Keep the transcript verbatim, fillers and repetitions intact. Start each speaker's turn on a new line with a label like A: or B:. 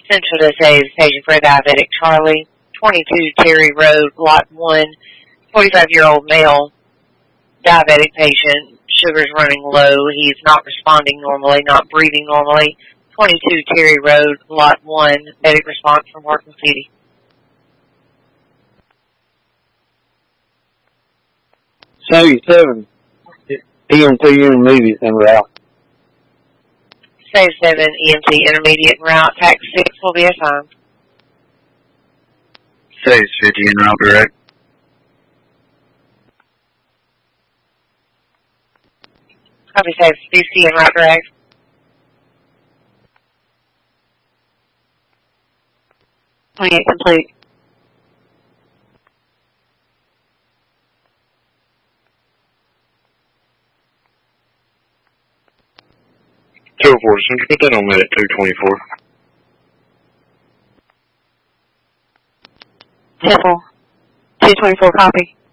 A: Central to say is paging for a diabetic Charlie, twenty-two Terry Road, Lot one, forty-five-year-old male, diabetic patient, sugar's running low, he's not responding normally, not breathing normally, twenty-two Terry Road, Lot one, medic response from Horton City.
B: seventy-seven, E M T intermediate en route.
A: seventy-seven E M T intermediate en route, tax six will be assigned.
C: Sage fifty en route direct.
A: Copy, save fifty en route direct. twenty-eight complete.
C: two oh four, can you put that on med at two twenty-four?
A: Temple, two twenty-four copy.